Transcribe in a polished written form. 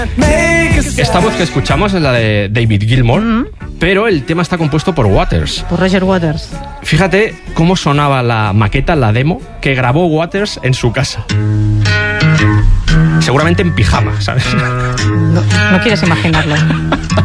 Esta voz que escuchamos es la de David Gilmour, pero el tema está compuesto por Waters. Por Roger Waters. Fíjate cómo sonaba la maqueta, la demo, que grabó Waters en su casa. Seguramente en pijama, ¿sabes? No quieres imaginarlo.